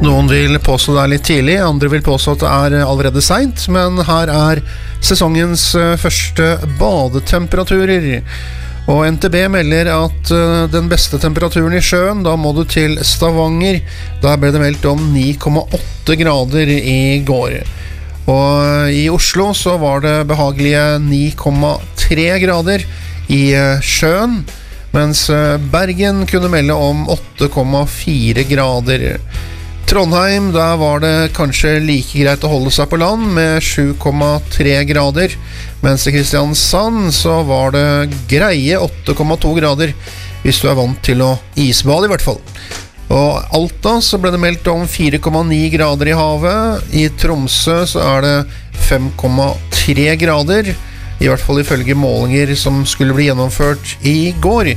Noen vil påstå det litt tidlig, andre vil påstå at det allerede sent, men her sesongens første badetemperaturer. Og NTB melder at den beste temperaturen i sjøen, da må du til Stavanger. Der ble det meldt om 9,8 grader i går. Og i Oslo så var det behagelige 9,3 grader i sjøen, mens Bergen kunne melde om 8,4 grader. Trondheim, der var det kanskje like greit å holde seg på land med 7,3 grader, mens i Kristiansand så var det greie 8,2 grader, hvis du vant til å isbade i hvert fall. Og Alta så ble det meldt om 4,9 grader i havet, i Tromsø så det 5,3 grader, i hvert fall ifølge målinger som skulle bli gjennomført i går.